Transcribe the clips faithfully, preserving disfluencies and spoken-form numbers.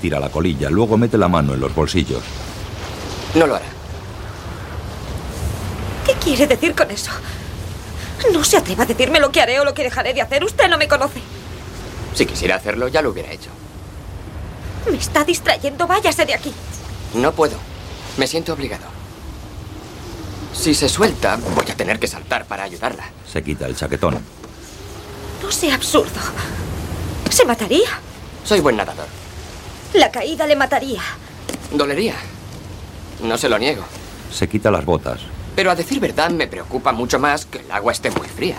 tira la colilla. Luego mete la mano en los bolsillos. No lo hará. ¿Qué quiere decir con eso? No se atreva a decirme lo que haré o lo que dejaré de hacer. Usted no me conoce. Si quisiera hacerlo, ya lo hubiera hecho. Me está distrayendo. Váyase de aquí. No puedo. Me siento obligado. Si se suelta, voy a tener que saltar para ayudarla. Se quita el chaquetón. No sea absurdo. Se mataría. Soy buen nadador. La caída le mataría. Dolería. No se lo niego. Se quita las botas. Pero a decir verdad, me preocupa mucho más que el agua esté muy fría.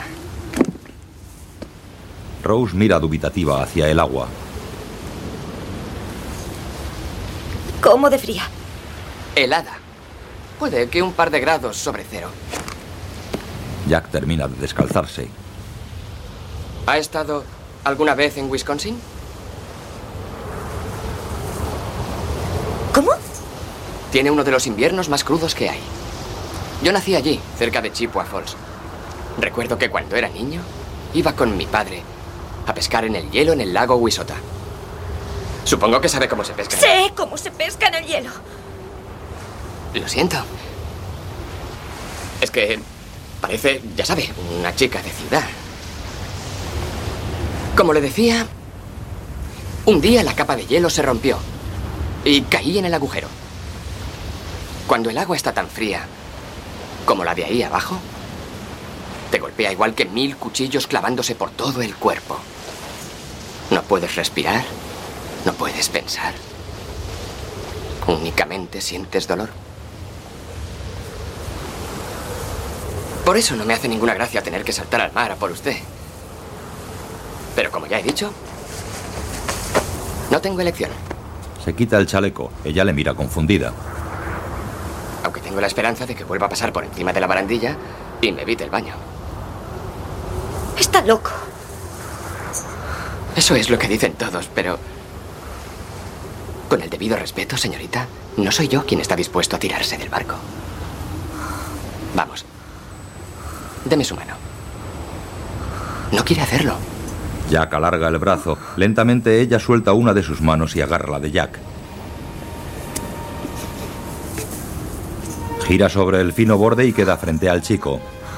Rose mira dubitativa hacia el agua. ¿Cómo de fría? Helada. Puede que un par de grados sobre cero. Jack termina de descalzarse. ¿Ha estado alguna vez en Wisconsin? ¿Cómo? Tiene uno de los inviernos más crudos que hay. Yo nací allí, cerca de Chippewa Falls. Recuerdo que cuando era niño, iba con mi padre a pescar en el hielo en el lago Wissota. Supongo que sabe cómo se pesca. Sé cómo se pesca en el hielo. Lo siento. Es que parece, ya sabe, una chica de ciudad. Como le decía, un día la capa de hielo se rompió y caí en el agujero. Cuando el agua está tan fría como la de ahí abajo, te golpea igual que mil cuchillos clavándose por todo el cuerpo. No puedes respirar, no puedes pensar. Únicamente sientes dolor. Por eso no me hace ninguna gracia tener que saltar al mar a por usted. Pero como ya he dicho, no tengo elección. Se quita el chaleco. Ella le mira confundida. Aunque tengo la esperanza de que vuelva a pasar por encima de la barandilla y me evite el baño. Está loco. Eso es lo que dicen todos, pero... Con el debido respeto, señorita, no soy yo quien está dispuesto a tirarse del barco. Vamos. Deme su mano. No quiere hacerlo. Jack alarga el brazo. Lentamente ella suelta una de sus manos y agarra la de Jack. Gira sobre el fino borde y queda frente al chico.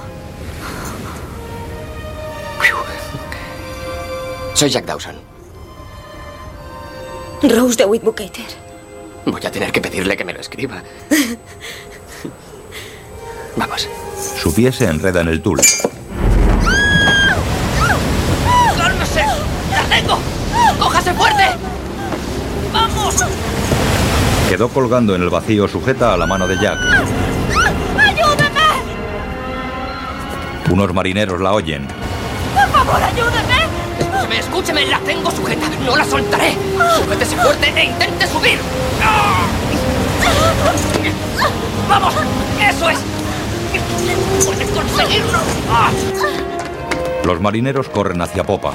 Soy Jack Dawson. Rose de Whitbucater. Voy a tener que pedirle que me lo escriba. Vamos. Su pie se enreda en el tul. ¡Cálmese! ¡La tengo! ¡Cójase fuerte! ¡Vamos! Quedó colgando en el vacío, sujeta a la mano de Jack. ¡Ayúdame! Unos marineros la oyen. ¡Por favor, ayúdame! Escúcheme, escúcheme, la tengo sujeta. No la soltaré. Sujétese fuerte e intente subir. ¡Vamos! ¡Eso es! ¡Puedes conseguirlo! Los marineros corren hacia popa.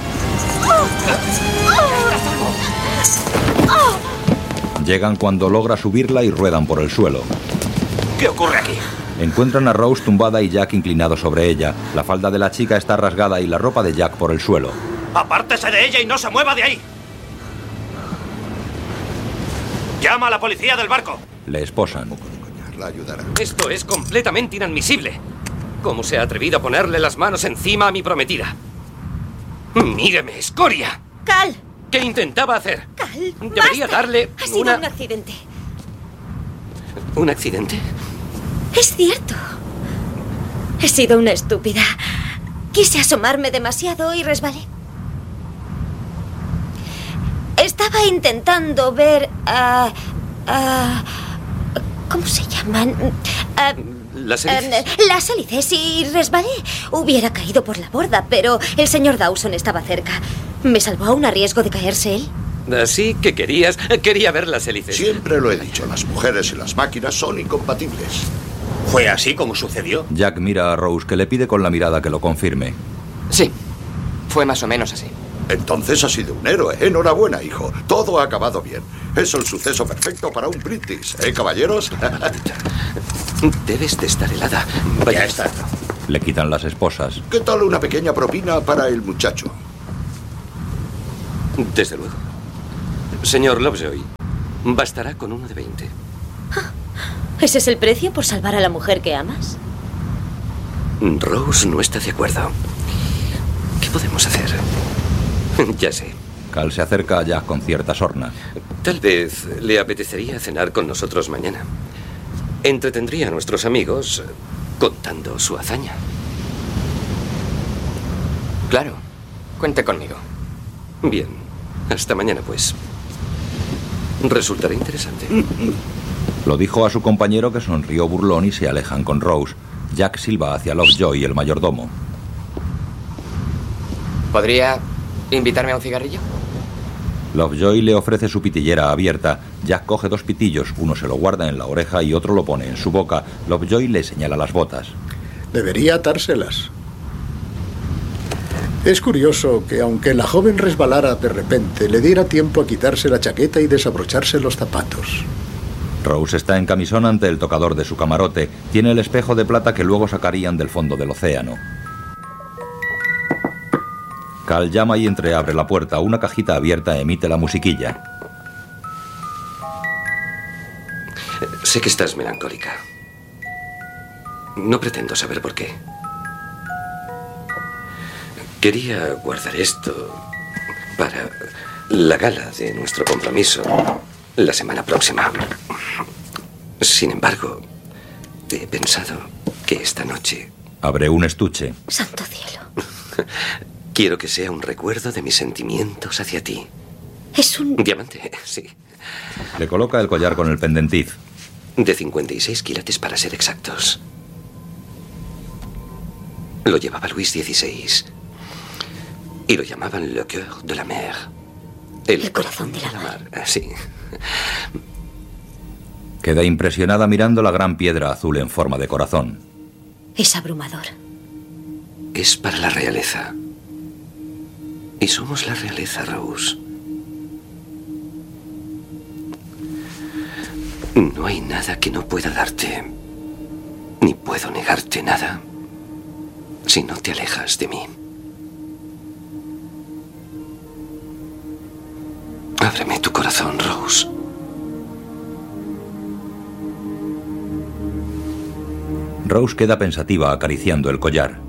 Llegan cuando logra subirla y ruedan por el suelo. ¿Qué ocurre aquí? Encuentran a Rose tumbada y Jack inclinado sobre ella. La falda de la chica está rasgada y la ropa de Jack por el suelo. ¡Apártese de ella y no se mueva de ahí! ¡Llama a la policía del barco! Le esposan. La ayudará. Esto es completamente inadmisible. ¿Cómo se ha atrevido a ponerle las manos encima a mi prometida? ¡Míreme, escoria! ¡Cal! ¿Qué intentaba hacer? ¡Cal! Debería basta. darle Ha sido una... un accidente. ¿Un accidente? Es cierto. He sido una estúpida. Quise asomarme demasiado y resbalé. Estaba intentando ver a... a ¿cómo se llaman? A, ¿Las hélices? a, las hélices y resbalé. Hubiera caído por la borda, pero el señor Dawson estaba cerca. ¿Me salvó aún a riesgo de caerse él? Así que querías... Quería ver las hélices. Siempre lo he dicho, las mujeres y las máquinas son incompatibles. ¿Fue así como sucedió? Jack mira a Rose, que le pide con la mirada que lo confirme. Sí, fue más o menos así. Entonces ha sido un héroe. Enhorabuena, hijo. Todo ha acabado bien. Es el suceso perfecto para un brindis, ¿eh, caballeros? Debes de estar helada. Vaya, Ya está. Le quitan las esposas. ¿Qué tal una pequeña propina para el muchacho? Desde luego. Señor Lovejoy, Bastará con uno de veinte. ¿Ese es el precio por salvar a la mujer que amas? Rose no está de acuerdo. ¿Qué podemos hacer? Ya sé. Cal se acerca a Jack con cierta sorna. Tal vez le apetecería cenar con nosotros mañana. Entretendría a nuestros amigos contando su hazaña. Claro. Cuente conmigo. Bien. Hasta mañana, pues. Resultará interesante. Lo dijo a su compañero, que sonrió burlón, y se alejan con Rose. Jack silba hacia Lovejoy, el mayordomo. ¿Podría invitarme a un cigarrillo? Lovejoy le ofrece su pitillera abierta. Jack coge dos pitillos, uno se lo guarda en la oreja y otro lo pone en su boca. Lovejoy le señala las botas. Debería atárselas. Es curioso que, aunque la joven resbalara de repente, le diera tiempo a quitarse la chaqueta y desabrocharse los zapatos. Rose está en camisón ante el tocador de su camarote. Tiene el espejo de plata que luego sacarían del fondo del océano. Cal llama y entreabre la puerta. Una cajita abierta emite la musiquilla. Sé que estás melancólica. No pretendo saber por qué. Quería guardar esto para la gala de nuestro compromiso la semana próxima. Sin embargo, he pensado que esta noche... Abre un estuche. Santo cielo. Quiero que sea un recuerdo de mis sentimientos hacia ti. Es un... Diamante, sí. Le coloca el collar con el pendentiz. De cincuenta y seis quilates para ser exactos. Lo llevaba Luis dieciséis. Y lo llamaban le cœur de la mer. El, el corazón de la mar. mar. Sí. Queda impresionada mirando la gran piedra azul en forma de corazón. Es abrumador. Es para la realeza. Y somos la realeza, Rose. No hay nada que no pueda darte. Ni puedo negarte nada si no te alejas de mí. Ábreme tu corazón, Rose. Rose queda pensativa acariciando el collar.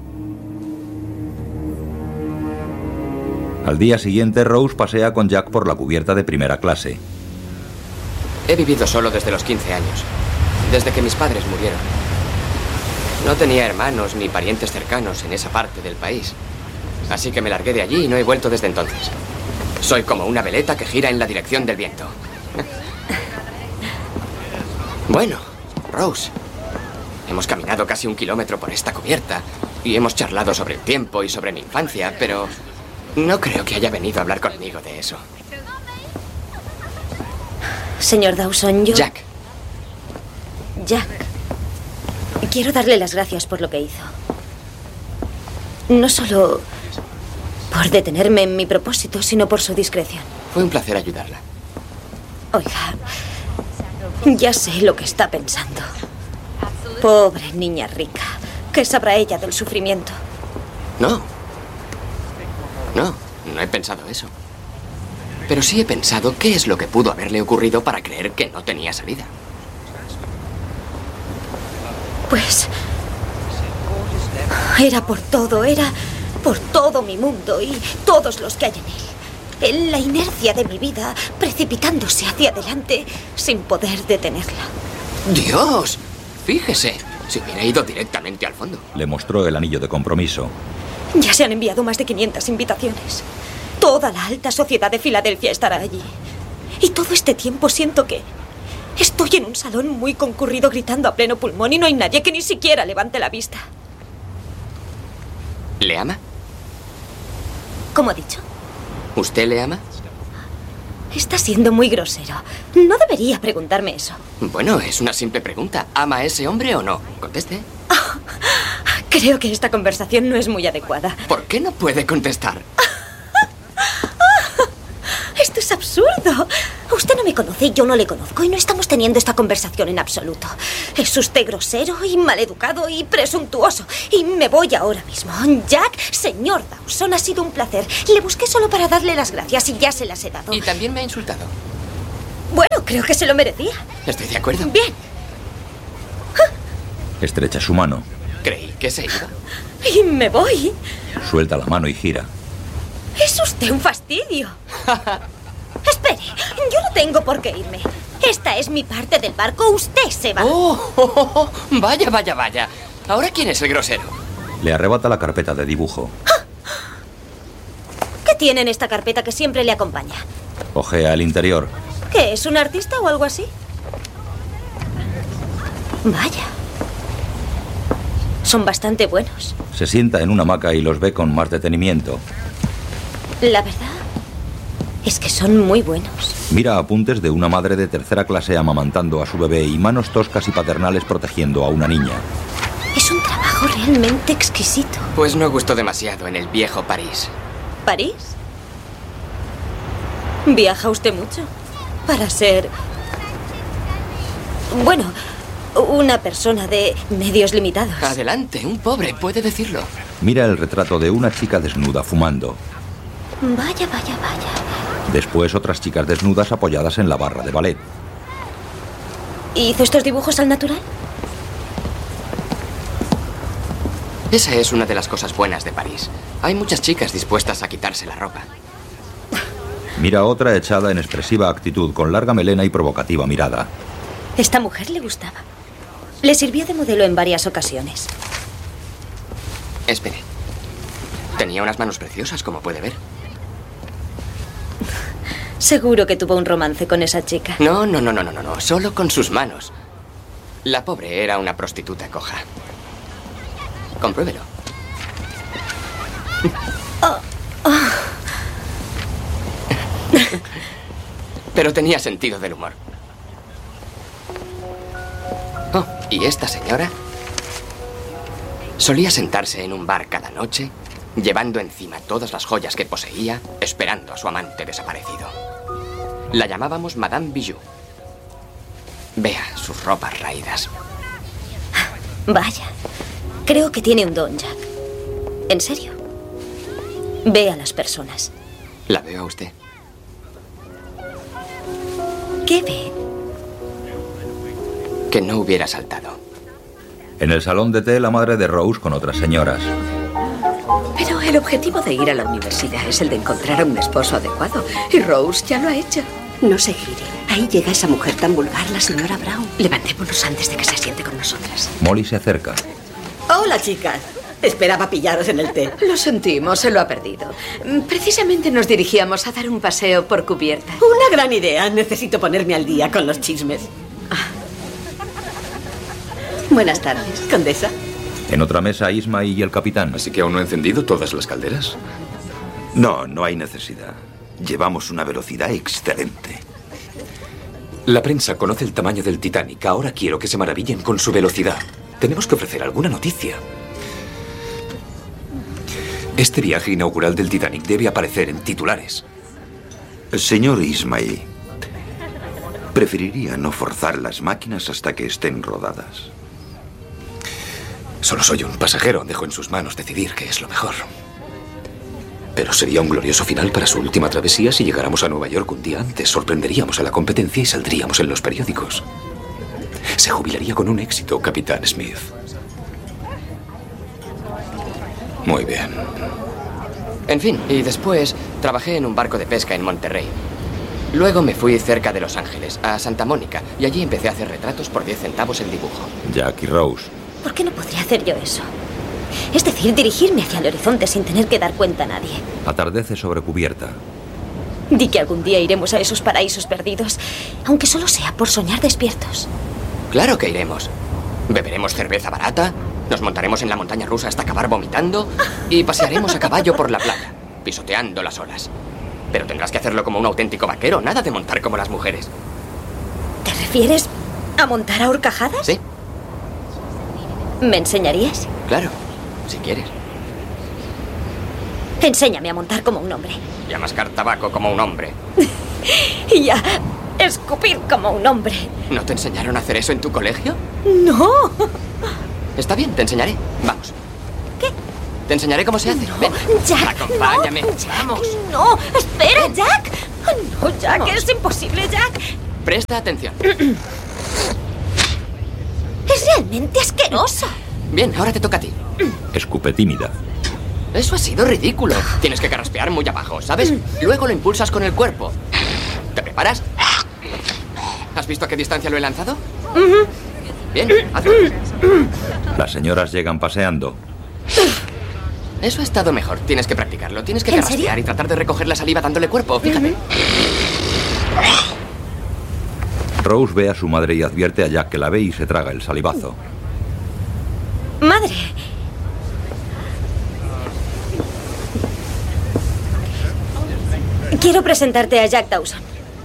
Al día siguiente, Rose pasea con Jack por la cubierta de primera clase. He vivido solo desde los quince años, desde que mis padres murieron. No tenía hermanos ni parientes cercanos en esa parte del país, así que me largué de allí y no he vuelto desde entonces. Soy como una veleta que gira en la dirección del viento. Bueno, Rose, hemos caminado casi un kilómetro por esta cubierta y hemos charlado sobre el tiempo y sobre mi infancia, pero no creo que haya venido a hablar conmigo de eso. Señor Dawson, yo... Jack. Jack. Quiero darle las gracias por lo que hizo. No solo por detenerme en mi propósito, sino por su discreción. Fue un placer ayudarla. Oiga, ya sé lo que está pensando. Pobre niña rica. ¿Qué sabrá ella del sufrimiento? No. No, no he pensado eso. Pero sí he pensado qué es lo que pudo haberle ocurrido para creer que no tenía salida. Pues... era por todo, era por todo mi mundo y todos los que hay en él. En la inercia de mi vida, precipitándose hacia adelante sin poder detenerla. ¡Dios! Fíjese, si hubiera ido directamente al fondo. Le mostró el anillo de compromiso. Ya se han enviado más de quinientas invitaciones. Toda la alta sociedad de Filadelfia estará allí. Y todo este tiempo siento que estoy en un salón muy concurrido gritando a pleno pulmón y no hay nadie que ni siquiera levante la vista. ¿Le ama? ¿Cómo ha dicho? ¿Usted le ama? Está siendo muy grosero. No debería preguntarme eso. Bueno, es una simple pregunta. ¿Ama a ese hombre o no? Conteste. Oh, creo que esta conversación no es muy adecuada. ¿Por qué no puede contestar? Esto es absurdo. Usted no me conoce y yo no le conozco y no estamos teniendo esta conversación en absoluto. Es usted grosero y maleducado y presuntuoso. Y me voy ahora mismo. Jack, señor Dawson, ha sido un placer. Le busqué solo para darle las gracias y ya se las he dado. Y también me ha insultado. Bueno, creo que se lo merecía. Estoy de acuerdo. Bien. Estrecha su mano. Creí que se iba. Y me voy. Suelta la mano y gira. Es usted un fastidio. Espere, yo no tengo por qué irme. Esta es mi parte del barco, usted se va. Oh, oh, oh, oh. Vaya, vaya, vaya. ¿Ahora quién es el grosero? Le arrebata la carpeta de dibujo. ¿Qué tiene en esta carpeta que siempre le acompaña? Ojea el interior. ¿Qué, es un artista o algo así? Vaya. Son bastante buenos. Se sienta en una hamaca y los ve con más detenimiento. La verdad es que son muy buenos. Mira apuntes de una madre de tercera clase amamantando a su bebé y manos toscas y paternales protegiendo a una niña. Es un trabajo realmente exquisito. Pues no gustó demasiado en el viejo París. ¿París? ¿Viaja usted mucho? Para ser... Bueno, una persona de medios limitados. Adelante, un pobre puede decirlo. Mira el retrato de una chica desnuda fumando. Vaya, vaya, vaya. Después otras chicas desnudas apoyadas en la barra de ballet. ¿Hizo estos dibujos al natural? Esa es una de las cosas buenas de París. Hay muchas chicas dispuestas a quitarse la ropa. Mira a otra echada en expresiva actitud, con larga melena y provocativa mirada. Esta mujer le gustaba. Le sirvió de modelo en varias ocasiones. Espere. Tenía unas manos preciosas, como puede ver. Seguro que tuvo un romance con esa chica. No, no, no, no, no, no. Solo con sus manos. La pobre era una prostituta coja. Compruébelo. Oh, oh. Pero tenía sentido del humor. Oh, y esta señora solía sentarse en un bar cada noche, llevando encima todas las joyas que poseía, esperando a su amante desaparecido. La llamábamos Madame Bijou. Vea sus ropas raídas. Vaya, creo que tiene un don, Jack. ¿En serio? Ve a las personas. La veo a usted. ¿Qué ve? Que no hubiera saltado. En el salón de té, la madre de Rose con otras señoras. Pero el objetivo de ir a la universidad es el de encontrar a un esposo adecuado. Y Rose ya lo ha hecho. No se gire. Ahí llega esa mujer tan vulgar, la señora Brown. Levantémonos antes de que se siente con nosotras. Molly se acerca. Hola, chicas. Esperaba pillaros en el té. Lo sentimos, se lo ha perdido. Precisamente nos dirigíamos a dar un paseo por cubierta. Una gran idea. Necesito ponerme al día con los chismes. Buenas tardes, condesa. En otra mesa, Isma y el capitán. ¿Así que aún no he encendido todas las calderas? No, no hay necesidad. Llevamos una velocidad excelente. La prensa conoce el tamaño del Titanic. Ahora quiero que se maravillen con su velocidad. Tenemos que ofrecer alguna noticia. Este viaje inaugural del Titanic debe aparecer en titulares. Señor Ismail, preferiría no forzar las máquinas hasta que estén rodadas. Solo soy un pasajero. Dejo en sus manos decidir qué es lo mejor. Pero sería un glorioso final para su última travesía si llegáramos a Nueva York un día antes. Sorprenderíamos a la competencia y saldríamos en los periódicos. Se jubilaría con un éxito, Capitán Smith. Muy bien. En fin, y después trabajé en un barco de pesca en Monterrey. Luego me fui cerca de Los Ángeles, a Santa Mónica, y allí empecé a hacer retratos por diez centavos el dibujo. Jack y Rose. ¿Por qué no podría hacer yo eso? Es decir, dirigirme hacia el horizonte sin tener que dar cuenta a nadie. Atardece sobre cubierta. Di que algún día iremos a esos paraísos perdidos, aunque solo sea por soñar despiertos. Claro que iremos. Beberemos cerveza barata, nos montaremos en la montaña rusa hasta acabar vomitando y pasearemos a caballo por la playa, pisoteando las olas. Pero tendrás que hacerlo como un auténtico vaquero, nada de montar como las mujeres. ¿Te refieres a montar a horcajadas? Sí. ¿Me enseñarías? Claro, si quieres. Enséñame a montar como un hombre. Y a mascar tabaco como un hombre. Y a escupir como un hombre. ¿No te enseñaron a hacer eso en tu colegio? No. Está bien, te enseñaré. Vamos. ¿Qué? Te enseñaré cómo se hace. No, Ven, Jack, acompáñame. No, Jack, Vamos. no, espera, Jack. No, Jack, Vamos. es imposible, Jack. Presta atención. Es realmente asqueroso. Bien, ahora te toca a ti. Escupe tímida. Eso ha sido ridículo. Tienes que carraspear muy abajo, ¿sabes? Luego lo impulsas con el cuerpo. ¿Te preparas? ¿Has visto a qué distancia lo he lanzado? Bien, hazlo. Las señoras llegan paseando. Eso ha estado mejor. Tienes que practicarlo. Tienes que ¿En carraspear serio? y tratar de recoger la saliva dándole cuerpo. Fíjate. Rose ve a su madre y advierte a Jack que la ve y se traga el salivazo. Madre. Quiero presentarte a Jack Dawson.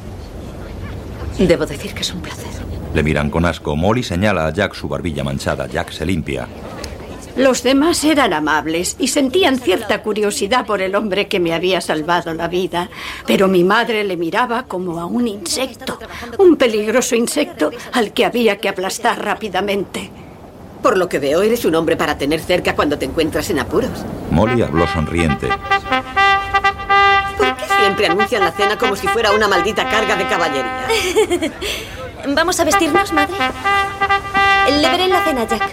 Debo decir que es un placer. Le miran con asco. Molly señala a Jack su barbilla manchada. Jack se limpia. Los demás eran amables y sentían cierta curiosidad por el hombre que me había salvado la vida, pero mi madre le miraba como a un insecto, un peligroso insecto al que había que aplastar rápidamente. Por lo que veo, eres un hombre para tener cerca cuando te encuentras en apuros. Molly habló sonriente. ¿Por qué siempre anuncian la cena como si fuera una maldita carga de caballería? ¿Vamos a vestirnos, madre? Le veré en la cena, Jack.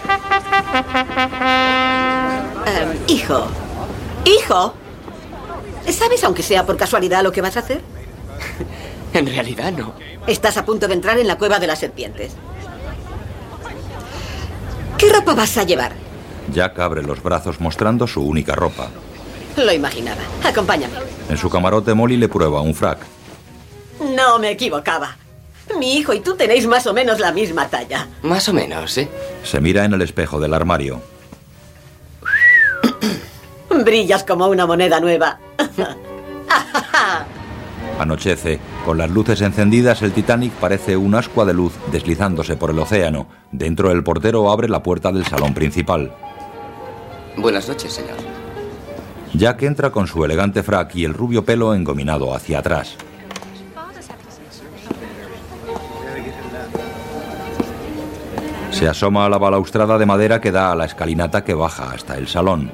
Um, hijo. Hijo. ¿Sabes, aunque sea por casualidad, lo que vas a hacer? En realidad, no. Estás a punto de entrar en la cueva de las serpientes. ¿Qué ropa vas a llevar? Jack abre los brazos mostrando su única ropa. Lo imaginaba. Acompáñame. En su camarote, Molly le prueba un frac. No me equivocaba. Mi hijo y tú tenéis más o menos la misma talla. Más o menos, ¿sí? Se mira en el espejo del armario. Brillas como una moneda nueva. Anochece. Con las luces encendidas, el Titanic parece un ascua de luz deslizándose por el océano. Dentro, el portero abre la puerta del salón principal. Buenas noches, señor. Jack entra con su elegante frac y el rubio pelo engominado hacia atrás. Se asoma a la balaustrada de madera que da a la escalinata que baja hasta el salón.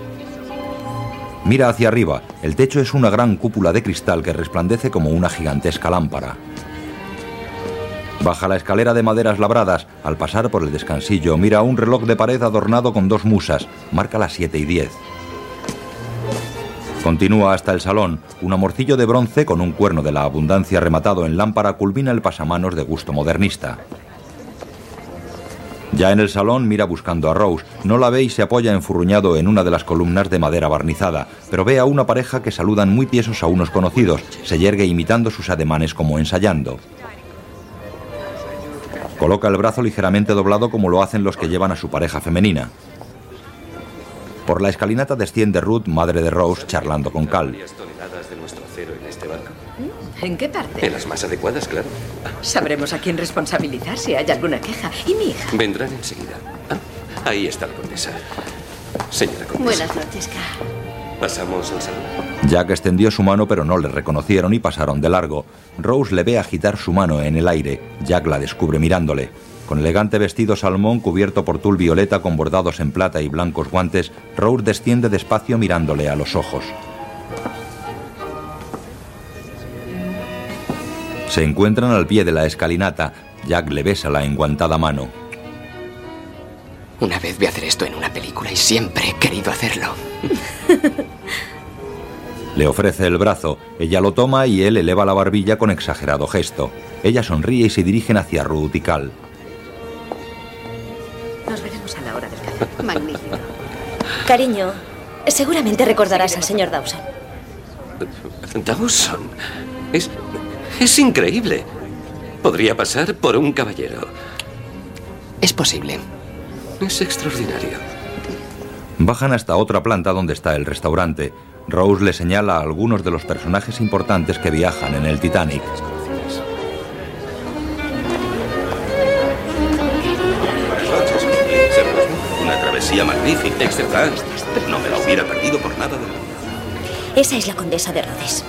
Mira hacia arriba. El techo es una gran cúpula de cristal que resplandece como una gigantesca lámpara. Baja la escalera de maderas labradas. Al pasar por el descansillo, mira un reloj de pared adornado con dos musas. Marca las siete y diez. Continúa hasta el salón. Un amorcillo de bronce con un cuerno de la abundancia rematado en lámpara culmina el pasamanos de gusto modernista. Ya en el salón mira buscando a Rose. No la ve y se apoya enfurruñado en una de las columnas de madera barnizada, pero ve a una pareja que saludan muy tiesos a unos conocidos. Se yergue imitando sus ademanes como ensayando. Coloca el brazo ligeramente doblado como lo hacen los que llevan a su pareja femenina. Por la escalinata desciende Ruth, madre de Rose, charlando con Cal. Toneladas de nuestro acero en este barco. ¿En qué parte? En las más adecuadas, claro. Sabremos a quién responsabilizar si hay alguna queja. ¿Y mi hija? Vendrán enseguida. Ah, ahí está la condesa. Señora condesa. Buenas noches, Cal. ¿Pasamos al salón? Jack extendió su mano pero no le reconocieron y pasaron de largo. Rose le ve agitar su mano en el aire. Jack la descubre mirándole. Con elegante vestido salmón cubierto por tul violeta con bordados en plata y blancos guantes, Rose desciende despacio mirándole a los ojos. Se encuentran al pie de la escalinata. Jack le besa la enguantada mano. Una vez vi hacer esto en una película y siempre he querido hacerlo. Le ofrece el brazo. Ella lo toma y él eleva la barbilla con exagerado gesto. Ella sonríe y se dirigen hacia Ruth y Cal. Nos veremos a la hora del café. Magnífico. Cariño, seguramente recordarás al señor Dawson. Dawson. Es... es increíble. Podría pasar por un caballero. Es posible. Es extraordinario. Bajan hasta otra planta donde está el restaurante. Rose le señala a algunos de los personajes importantes que viajan en el Titanic. Una travesía magnífica. Excelente. No me la hubiera perdido por nada del mundo. Esa es la condesa de Rhodes.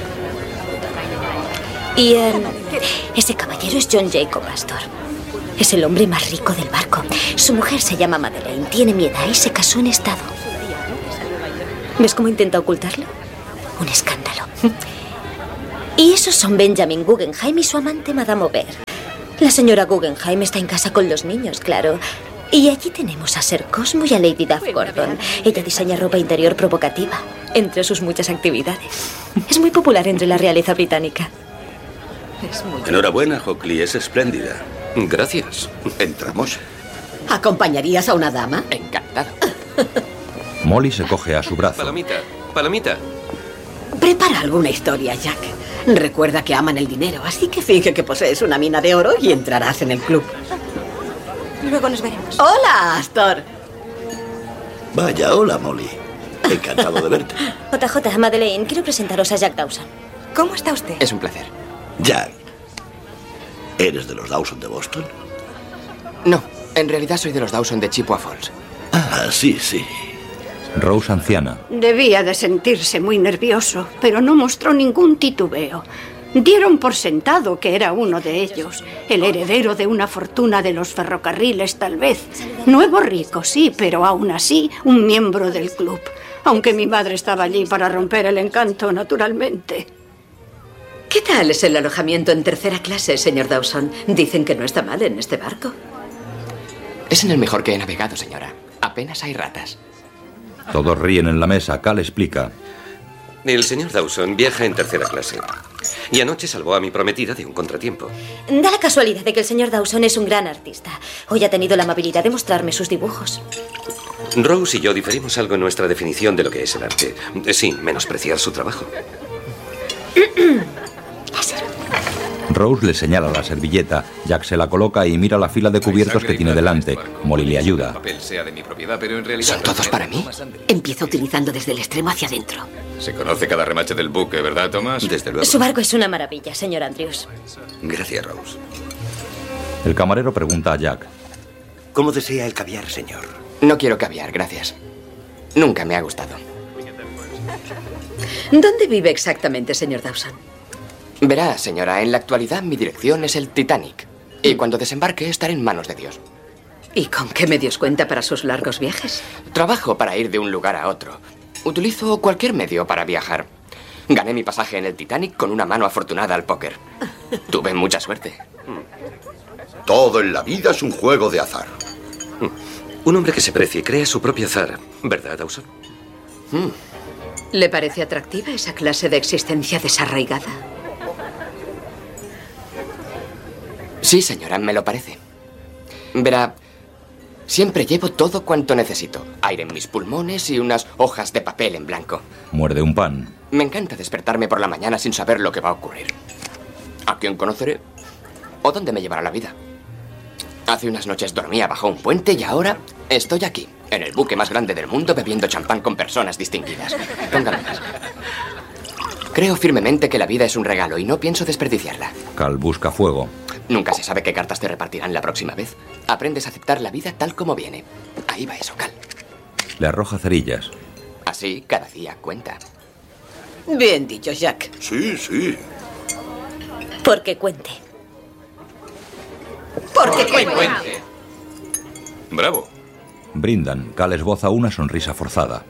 Y eh, ese caballero es John Jacob Astor. Es el hombre más rico del barco. Su mujer se llama Madeleine, tiene mi edad y se casó en estado. ¿Ves cómo intenta ocultarlo? Un escándalo. Y esos son Benjamin Guggenheim y su amante Madame Aubert. La señora Guggenheim está en casa con los niños, claro. Y allí tenemos a Sir Cosmo y a Lady Duff Gordon. Ella diseña ropa interior provocativa, entre sus muchas actividades. Es muy popular entre la realeza británica. Es muy Enhorabuena, Hockley, es espléndida. Gracias. ¿Entramos? ¿Acompañarías a una dama? Encantado. Molly se coge a su brazo. Palomita, palomita. Prepara alguna historia, Jack. Recuerda que aman el dinero, así que finge que posees una mina de oro y entrarás en el club. Luego nos veremos. ¡Hola, Astor! Vaya, hola, Molly. Encantado de verte. J J, Madeleine, quiero presentaros a Jack Dawson. ¿Cómo está usted? Es un placer. Jack, ¿eres de los Dawson de Boston? No, en realidad soy de los Dawson de Chippewa Falls. Ah, sí, sí. Rose anciana. Debía de sentirse muy nervioso, pero no mostró ningún titubeo. Dieron por sentado que era uno de ellos, el heredero de una fortuna de los ferrocarriles, tal vez. Nuevo rico, sí, pero aún así un miembro del club. Aunque mi madre estaba allí para romper el encanto, naturalmente. ¿Qué tal es el alojamiento en tercera clase, señor Dawson? Dicen que no está mal en este barco. Es en el mejor que he navegado, señora. Apenas hay ratas. Todos ríen en la mesa. Cal explica. El señor Dawson viaja en tercera clase. Y anoche salvó a mi prometida de un contratiempo. Da la casualidad de que el señor Dawson es un gran artista. Hoy ha tenido la amabilidad de mostrarme sus dibujos. Rose y yo diferimos algo en nuestra definición de lo que es el arte, sin menospreciar su trabajo. Rose le señala la servilleta. Jack se la coloca y mira la fila de cubiertos que tiene delante. Molly le ayuda. ¿Son todos para mí? Empieza utilizando desde el extremo hacia adentro. Se conoce cada remache del buque, ¿verdad, Thomas? Desde luego. Su barco es una maravilla, señor Andrews. Gracias, Rose. El camarero pregunta a Jack. ¿Cómo desea el caviar, señor? No quiero caviar, gracias. Nunca me ha gustado. ¿Dónde vive exactamente, señor Dawson? Verá, señora, en la actualidad mi dirección es el Titanic. Y cuando desembarque estaré en manos de Dios. ¿Y con qué medios cuenta para sus largos viajes? Trabajo para ir de un lugar a otro. Utilizo cualquier medio para viajar. Gané mi pasaje en el Titanic con una mano afortunada al póker. Tuve mucha suerte. Todo en la vida es un juego de azar. Un hombre que se precie crea su propio azar, ¿verdad, Dawson? Hmm. ¿Le parece atractiva esa clase de existencia desarraigada? Sí, señora, me lo parece. Verá, siempre llevo todo cuanto necesito. Aire en mis pulmones y unas hojas de papel en blanco. Muerde un pan. Me encanta despertarme por la mañana sin saber lo que va a ocurrir. ¿A quién conoceré? ¿O dónde me llevará la vida? Hace unas noches dormía bajo un puente y ahora estoy aquí, en el buque más grande del mundo, bebiendo champán con personas distinguidas. Póngame más. Creo firmemente que la vida es un regalo y no pienso desperdiciarla. Cal busca fuego. Nunca se sabe qué cartas te repartirán la próxima vez. Aprendes a aceptar la vida tal como viene. Ahí va eso, Cal. Le arroja cerillas. Así, cada día cuenta. Bien dicho, Jack. Sí, sí. Porque cuente. Porque cuente. Bravo. Brindan. Cal esboza una sonrisa forzada.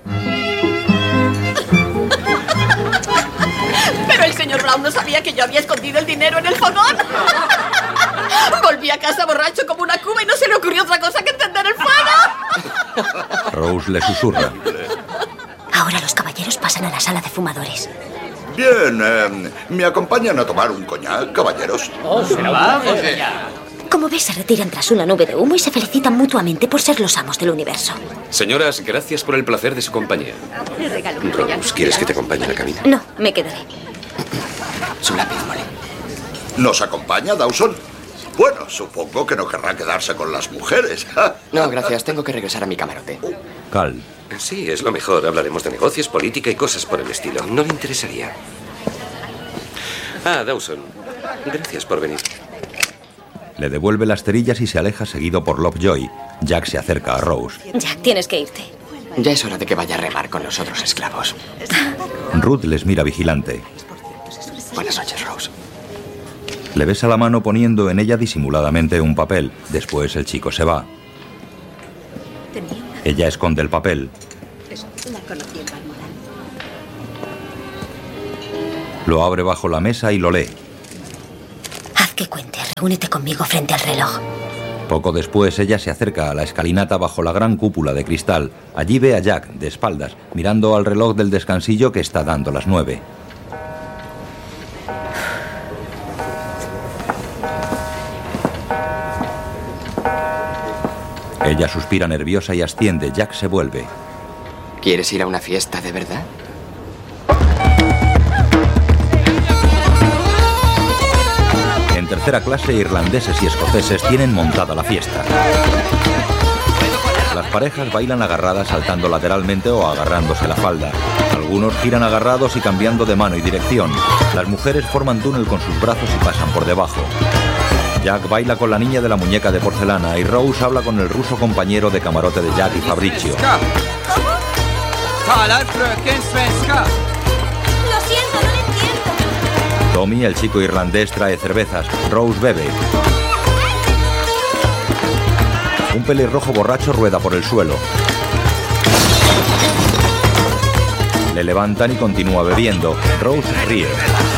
Pero el señor Brown no sabía que yo había escondido el dinero en el fogón. Volví a casa borracho como una cuba y no se le ocurrió otra cosa que encender el fuego. Rose le susurra. Ahora los caballeros pasan a la sala de fumadores. Bien, eh, ¿me acompañan a tomar un coñac, caballeros? Oh, pero vamos Como ves, se retiran tras una nube de humo y se felicitan mutuamente por ser los amos del universo. Señoras, gracias por el placer de su compañía. Rose, ¿quieres que te acompañe a la cabina? No, me quedaré. Su lápiz, Molly. ¿Nos acompaña, Dawson? Bueno, supongo que no querrá quedarse con las mujeres. No, gracias. Tengo que regresar a mi camarote. Cal. Sí, es lo mejor. Hablaremos de negocios, política y cosas por el estilo. No le interesaría. Ah, Dawson. Gracias por venir. Le devuelve las cerillas y se aleja seguido por Lovejoy. Jack se acerca a Rose. Jack, tienes que irte. Ya es hora de que vaya a remar con los otros esclavos. Ruth les mira vigilante. Buenas noches, Rose. Le besa la mano poniendo en ella disimuladamente un papel. Después el chico se va. Ella esconde el papel. Lo abre bajo la mesa y lo lee. Haz que cuente. Reúnete conmigo frente al reloj. Poco después, ella se acerca a la escalinata bajo la gran cúpula de cristal. Allí ve a Jack, de espaldas, mirando al reloj del descansillo que está dando las nueve. Ella suspira nerviosa y asciende. Jack se vuelve. ¿Quieres ir a una fiesta de verdad? En tercera clase, irlandeses y escoceses tienen montada la fiesta. Las parejas bailan agarradas saltando lateralmente o agarrándose la falda. Algunos giran agarrados y cambiando de mano y dirección. Las mujeres forman túnel con sus brazos y pasan por debajo. Jack baila con la niña de la muñeca de porcelana y Rose habla con el ruso compañero de camarote de Jack y Fabricio. Lo siento, no lo entiendo. Tommy, el chico irlandés, trae cervezas. Rose bebe. Un pelirrojo borracho rueda por el suelo. Le levantan y continúa bebiendo. Rose ríe.